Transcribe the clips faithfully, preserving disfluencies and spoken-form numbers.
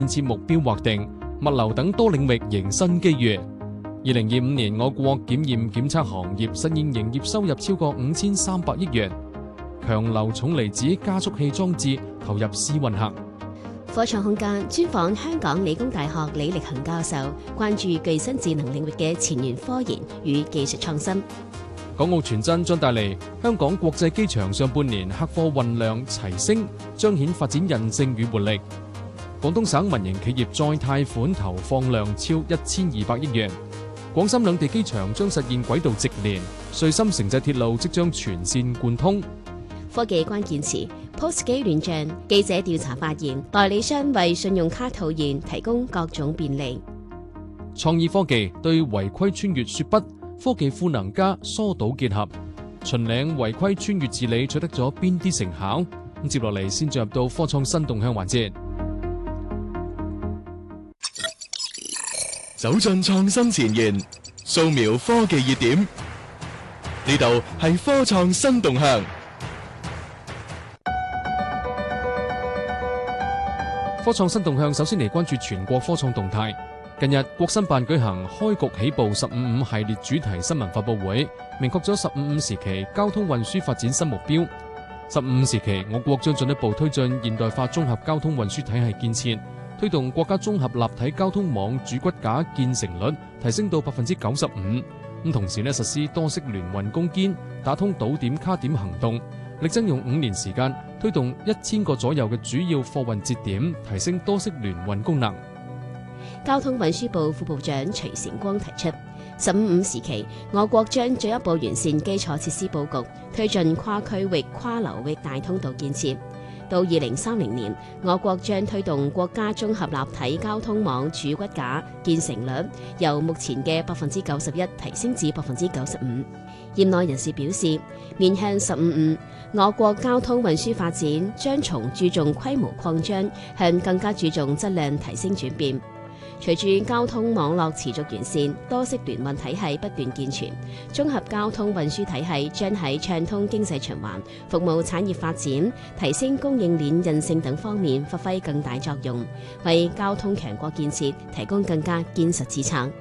設目標劃定，物流等多領域迎新機遇。二零二五年，我國檢驗檢測行業實現營業收入超過五千三百億元。強流重離子加速器裝置投入試運行。 科創空間專訪香港理工大學李力恒教授，關注具身智能領域嘅前沿科研與技術創新。 港澳傳真將帶嚟香港國際機場上半年客貨運量齊升，彰顯發展韌性與活力。廣東省民營企業再貸款投放量超一千二百億元。廣深兩地機場將實現軌道直連，穗深城際鐵路即將全線貫通。 科技關鍵詞 P O S 機亂象，記者調查發現，代理商為信用卡套現提供各種便利。 創意科技對違規穿越說不，科技賦能加疏導結合。秦嶺違規穿越治理取得咗邊啲成效？咁接落嚟先進入到科創新動向環節。 走進創新前沿，掃描科技熱點，呢度係科創新動向。 科創新動向首先嚟關注全國科創動態。近日，國新辦舉行開局起步十五五系列主題新聞發佈會，明確咗十五五時期交通運輸發展新目標。十五五時期，我國將進一步推進現代化綜合交通運輸體系建設，推動國家綜合立體交通網主骨架建成率提升到百分之九十五。咁同時呢，實施多式聯運攻堅，打通堵點卡點行動。力爭用五年時間推動一千個左右嘅主要貨運節點，提升多式聯運功能。 交通運輸部副部長徐成光提出，十五五時期，我國將進一步完善基礎設施佈局，推進跨區域、跨流域大通道建設。到二零三零年，我國將推動國家綜合立體交通網主骨架建成率由目前嘅百分之九十一提升至百分之九十五。業內人士表示，面向十五五，我國交通運輸發展將從注重規模擴張向更加注重質量提升轉變。隨住交通網絡持續完善，多式聯運體系不斷健全，綜合交通運輸體系將喺暢通經濟循環、服務產業發展、提升供應鏈韌性等方面發揮更大作用，為交通強國建設提供更加堅實支撐。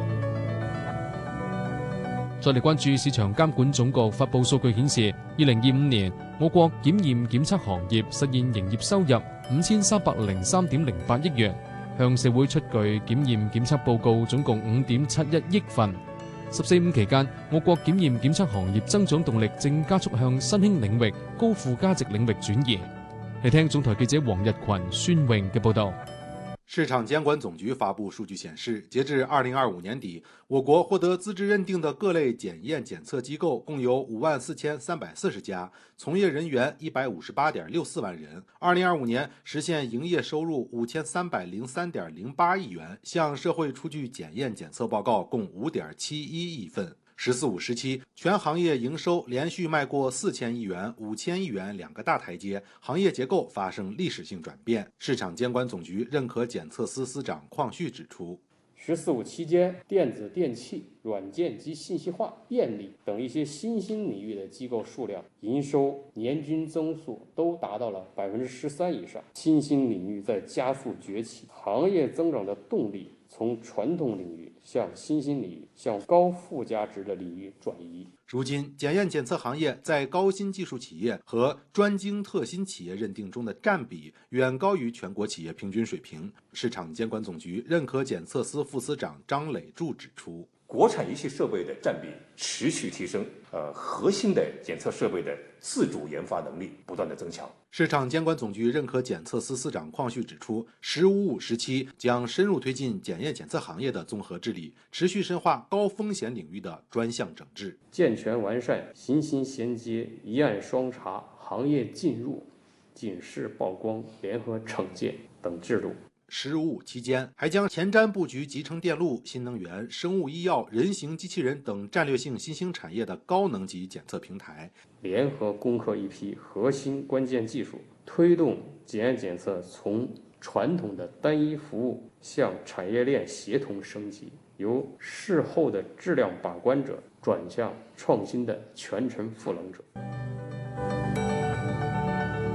再嚟關注市場監管總局發布數據顯示，二零二五年我國檢驗檢測行業實現營業收入五千三百零三點零八億元。向社會出具檢驗檢測報告總共五點七一億份。十四五期間，我國檢驗檢測行業增長動力正加速向新興領域、高附加值領域轉移。嚟聽總台記者黃日群、孫穎嘅報道。 市場監管總局發布數據顯示，截至二零二五年底，我國獲得資質認定的各類檢驗檢測機構共有五萬四千三百四十家，從業人員一百五十八點六四萬人。二零二五年實現營業收入五千三百零三點零八億元，向社會出具檢驗檢測報告共五點七一億份。十四五時期，全行業營收連續邁過四千億元、五千億元兩個大台階，行業結構發生歷史性轉變。市場監管總局認可檢測司司長鄺旭指出， 十四五期間，電子電器、軟件及信息化、電力等一些新興領域的機構數量營收年均增速都達到了百分之十三以上，新興領域在加速崛起，行業增長的動力從傳統領域向新興領域、向高附加值的領域轉移。 如今，檢驗檢測行業在高新技術企業和專精特新企業認定中的佔比遠高於全國企業平均水平。市場監管總局認可檢測司副司長張磊柱指出， 國產儀器設備的佔比持續提升，呃，核心的檢測設備的自主研發能力不斷的增強。 市場監管總局認可檢測司司長鄺旭指出，十五五時期將深入推進檢驗檢測行業的綜合治理，持續深化高風險領域的專項整治， 健全完善行薪銜接、一案雙查、行業進入、警示曝光、聯合懲戒等制度。 十五五期間，還將前瞻布局集成電路、新能源、生物醫藥、人形機器人等戰略性新興產業的高能級檢測平台， 聯合攻克一批核心關鍵技術，推動檢驗檢測從傳統的單一服務向產業鏈協同升級，由事後的質量把關者轉向創新的全程賦能者。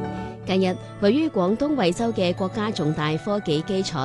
近日，位於廣東惠州嘅國家重大科技基礎